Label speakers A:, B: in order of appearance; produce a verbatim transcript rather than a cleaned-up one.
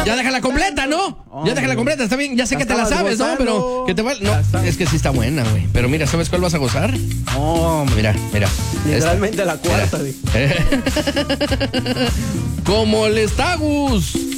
A: Ya déjala completa, ¿no?
B: Oh,
A: ya déjala completa, está bien. Ya sé
B: la
A: que te la
B: estabas
A: sabes, ¿no?
B: gozando.
A: Pero que te va.
B: La
A: No,
B: estabas-
A: es que sí está buena, güey. Pero mira, ¿sabes cuál vas a gozar?
B: Oh,
A: Mira, mira.
B: literalmente la cuarta.
A: Mira.
B: di.
A: Como el Estagus.